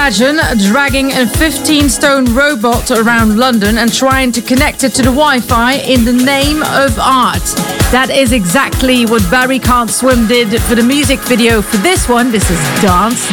imagine dragging a 15-stone robot around London and trying to connect it to the Wi-Fi in the name of art? That is exactly what Barry Can't Swim did for the music video for this one. This is Dance